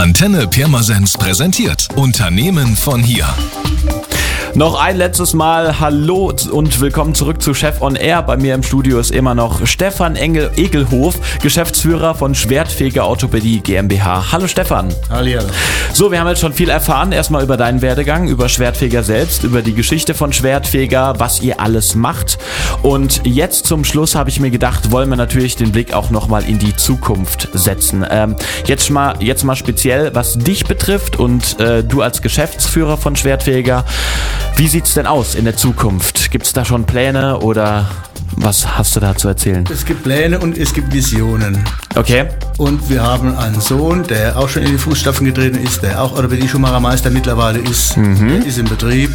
Antenne Pirmasens präsentiert Unternehmen von hier. Noch ein letztes Mal Hallo und willkommen zurück zu Chef on Air. Bei mir im Studio ist immer noch Stefan Egelhof, Geschäftsführer von Schwertfeger Orthopädie GmbH. Hallo Stefan. Hallo. So, wir haben jetzt schon viel erfahren. Erstmal über deinen Werdegang, über Schwertfeger selbst, über die Geschichte von Schwertfeger, was ihr alles macht. Und jetzt zum Schluss habe ich mir gedacht, wollen wir natürlich den Blick auch nochmal in die Zukunft setzen. Jetzt mal speziell, was dich betrifft und du als Geschäftsführer von Schwertfeger. Wie sieht's denn aus in der Zukunft? Gibt es da schon Pläne oder was hast du da zu erzählen? Es gibt Pläne und es gibt Visionen. Okay. Und wir haben einen Sohn, der auch schon in die Fußstapfen getreten ist, der auch Orthopädie-Schuhmachermeister mittlerweile ist. Der ist im Betrieb.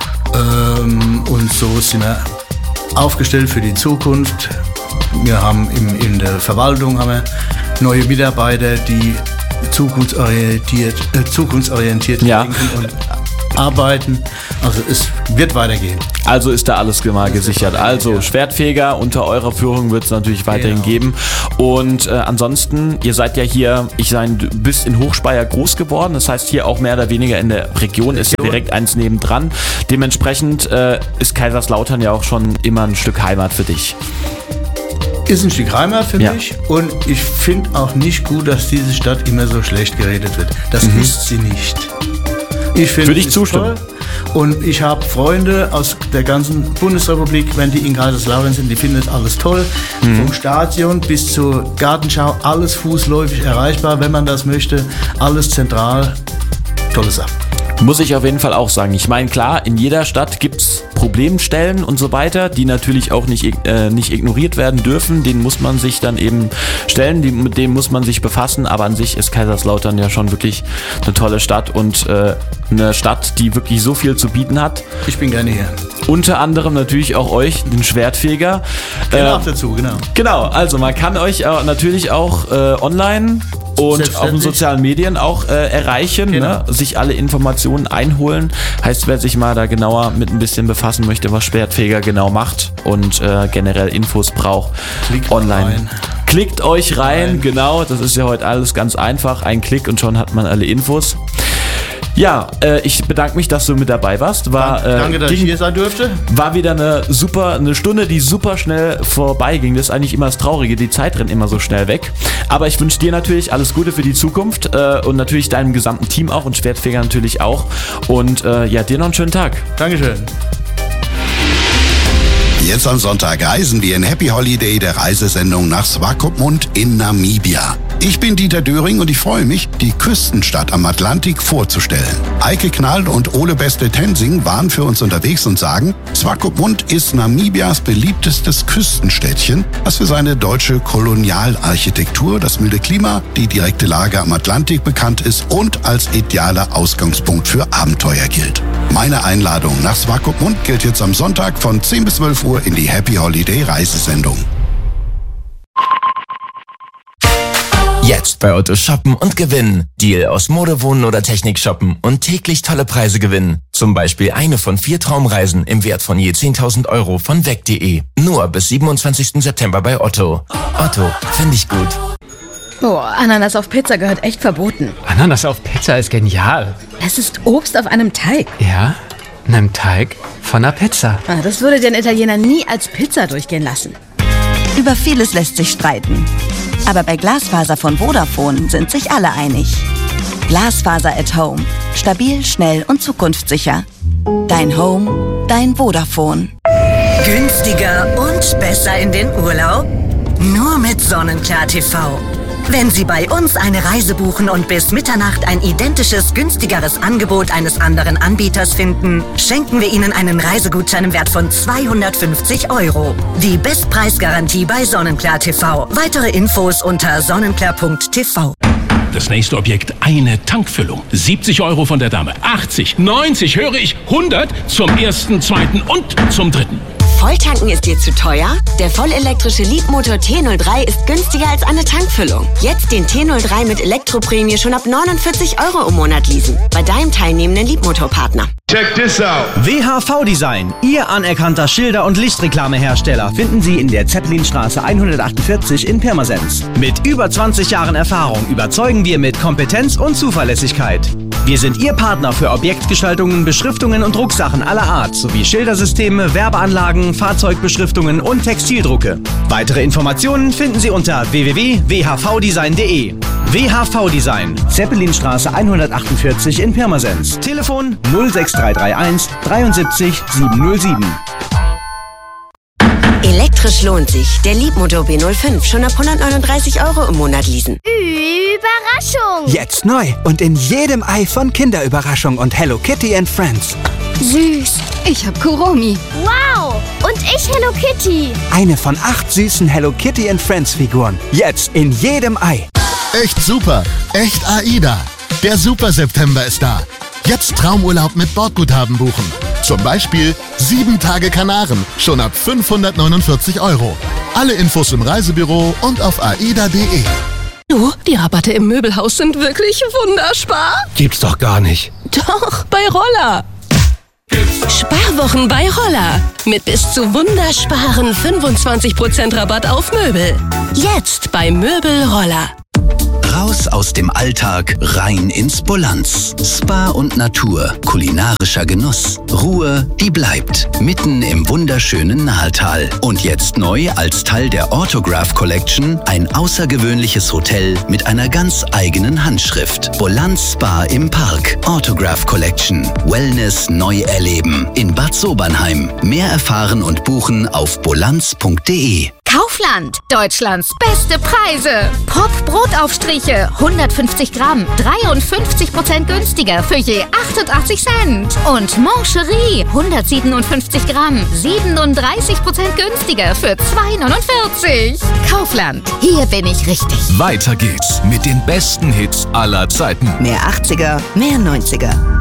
Und so sind wir aufgestellt für die Zukunft. Wir haben in der Verwaltung neue Mitarbeiter, die zukunftsorientiert denken und arbeiten. Also es wird weitergehen. Also ist da alles mal gesichert. Also Schwertfeger, unter eurer Führung wird es natürlich weiterhin geben. Und ansonsten, ihr seid ja hier, du bist in Hochspeyer groß geworden. Das heißt hier auch mehr oder weniger in der Region, ist ja direkt eins nebendran. Dementsprechend ist Kaiserslautern ja auch schon immer ein Stück Heimat für dich. Ist ein Stück Heimat für mich und ich finde auch nicht gut, dass diese Stadt immer so schlecht geredet wird. Das ist sie nicht. Würde ich zustimmen. Toll. Und ich habe Freunde aus der ganzen Bundesrepublik, wenn die in Kaiserslautern sind, die finden das alles toll. Vom Stadion bis zur Gartenschau, alles fußläufig erreichbar, wenn man das möchte. Alles zentral. Tolle Sache. Muss ich auf jeden Fall auch sagen. Ich meine, klar, in jeder Stadt gibt es Problemstellen und so weiter, die natürlich auch nicht ignoriert werden dürfen. Denen muss man sich dann eben stellen, mit denen muss man sich befassen. Aber an sich ist Kaiserslautern ja schon wirklich eine tolle Stadt und eine Stadt, die wirklich so viel zu bieten hat. Ich bin gerne hier. Unter anderem natürlich auch euch, den Schwertfeger. Auch dazu, genau. Genau, also man kann euch natürlich auch online und auf den sozialen Medien auch erreichen, ne? Sich alle Informationen einholen. Heißt, wer sich mal da genauer mit ein bisschen befassen möchte, was Schwertfeger genau macht und generell Infos braucht, online. Klickt euch rein, genau, das ist ja heute alles ganz einfach. Ein Klick und schon hat man alle Infos. Ja, ich bedanke mich, dass du mit dabei warst. Danke, dass ich hier sein durfte. War wieder eine Stunde, die super schnell vorbeiging. Das ist eigentlich immer das Traurige, die Zeit rennt immer so schnell weg. Aber ich wünsche dir natürlich alles Gute für die Zukunft und natürlich deinem gesamten Team auch und Schwertfeger natürlich auch. Und dir noch einen schönen Tag. Dankeschön. Jetzt am Sonntag reisen wir in Happy Holiday der Reisesendung nach Swakopmund in Namibia. Ich bin Dieter Döring und ich freue mich, die Küstenstadt am Atlantik vorzustellen. Eike Knall und Ole Beste-Tensing waren für uns unterwegs und sagen, Swakopmund ist Namibias beliebtestes Küstenstädtchen, das für seine deutsche Kolonialarchitektur, das milde Klima, die direkte Lage am Atlantik bekannt ist und als idealer Ausgangspunkt für Abenteuer gilt. Meine Einladung nach Swakopmund gilt jetzt am Sonntag von 10 bis 12 Uhr in die Happy Holiday Reisesendung. Jetzt bei Otto shoppen und gewinnen. Deal aus Mode, Wohnen oder Technik shoppen und täglich tolle Preise gewinnen. Zum Beispiel eine von 4 Traumreisen im Wert von je 10.000 € von weg.de. Nur bis 27. September bei Otto. Otto, finde ich gut. Oh, Ananas auf Pizza gehört echt verboten. Ananas auf Pizza ist genial. Es ist Obst auf einem Teig. Ja, einem Teig von einer Pizza. Das würde den Italiener nie als Pizza durchgehen lassen. Über vieles lässt sich streiten. Aber bei Glasfaser von Vodafone sind sich alle einig. Glasfaser at Home. Stabil, schnell und zukunftssicher. Dein Home, dein Vodafone. Günstiger und besser in den Urlaub? Nur mit Sonnenklar TV. Wenn Sie bei uns eine Reise buchen und bis Mitternacht ein identisches, günstigeres Angebot eines anderen Anbieters finden, schenken wir Ihnen einen Reisegutschein im Wert von 250 €. Die Bestpreisgarantie bei Sonnenklar TV. Weitere Infos unter sonnenklar.tv. Das nächste Objekt, eine Tankfüllung. 70 € von der Dame. 80, 90, höre ich, 100 zum ersten, zweiten und zum dritten. Volltanken ist dir zu teuer? Der vollelektrische Leapmotor T03 ist günstiger als eine Tankfüllung. Jetzt den T03 mit Elektroprämie schon ab 49 € im Monat leasen. Bei deinem teilnehmenden Leapmotor-Partner. Check this out. WHV Design, Ihr anerkannter Schilder- und Lichtreklamehersteller, finden Sie in der Zeppelinstraße 148 in Pirmasens. Mit über 20 Jahren Erfahrung überzeugen wir mit Kompetenz und Zuverlässigkeit. Wir sind Ihr Partner für Objektgestaltungen, Beschriftungen und Drucksachen aller Art sowie Schildersysteme, Werbeanlagen, Fahrzeugbeschriftungen und Textildrucke. Weitere Informationen finden Sie unter www.whvdesign.de. WHV Design, Zeppelinstraße 148 in Pirmasens. Telefon 06331 73 707. Elektrisch lohnt sich. Der Leapmotor B05 schon ab 139 € im Monat leasen. Überraschung! Jetzt neu und in jedem Ei von Kinderüberraschung und Hello Kitty and Friends. Süß. Ich hab Kuromi. Wow. Und ich Hello Kitty. Eine von 8 süßen Hello Kitty and Friends Figuren. Jetzt in jedem Ei. Echt super. Echt AIDA. Der Super September ist da. Jetzt Traumurlaub mit Bordguthaben buchen. Zum Beispiel 7 Tage Kanaren, schon ab 549 €. Alle Infos im Reisebüro und auf aida.de. Du, die Rabatte im Möbelhaus sind wirklich wunderspar. Gibt's doch gar nicht. Doch, bei Roller. Sparwochen bei Roller. Mit bis zu wundersparen 25% Rabatt auf Möbel. Jetzt bei Möbel Roller. Raus aus dem Alltag, rein ins Bolanz. Spa und Natur, kulinarischer Genuss. Ruhe, die bleibt. Mitten im wunderschönen Nahetal. Und jetzt neu als Teil der Autograph Collection ein außergewöhnliches Hotel mit einer ganz eigenen Handschrift. Bolanz Spa im Park. Autograph Collection. Wellness neu erleben. In Bad Sobernheim. Mehr erfahren und buchen auf bolanz.de. Kaufland, Deutschlands beste Preise. Pop Brotaufstriche, 150 Gramm, 53% günstiger für je 88 Cent. Und Mancherie, 157 Gramm, 37% günstiger für 2,49. Kaufland, hier bin ich richtig. Weiter geht's mit den besten Hits aller Zeiten. Mehr 80er, mehr 90er.